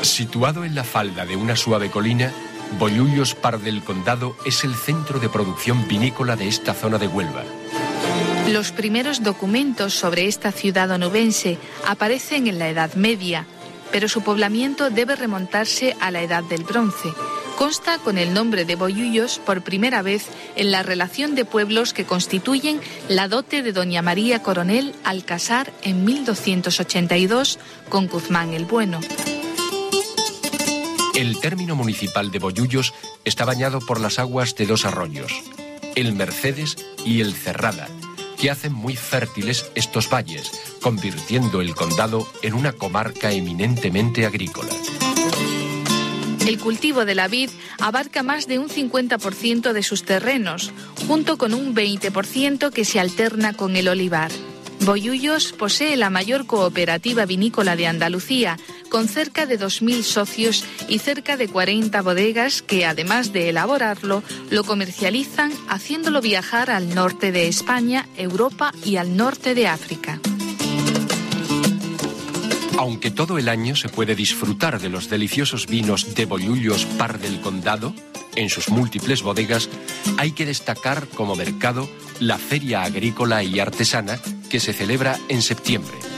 Situado en la falda de una suave colina, Bollullos, Par del Condado es el centro de producción vinícola de esta zona de Huelva. Los primeros documentos sobre esta ciudad onubense aparecen en la Edad Media, pero su poblamiento debe remontarse a la Edad del Bronce. Consta con el nombre de Bollullos por primera vez en la relación de pueblos que constituyen la dote de doña María Coronel al casar en 1282 con Guzmán el Bueno. El término municipal de Bollullos está bañado por las aguas de dos arroyos, el Mercedes y el Cerrada, que hacen muy fértiles estos valles, convirtiendo el condado en una comarca eminentemente agrícola. El cultivo de la vid abarca más de un 50% de sus terrenos, junto con un 20% que se alterna con el olivar. Bollullos posee la mayor cooperativa vinícola de Andalucía, con cerca de 2.000 socios y cerca de 40 bodegas que, además de elaborarlo, lo comercializan haciéndolo viajar al norte de España, Europa y al norte de África. Aunque todo el año se puede disfrutar de los deliciosos vinos de Bollullos, Par del Condado, en sus múltiples bodegas, hay que destacar como mercado la Feria Agrícola y Artesana que se celebra en septiembre.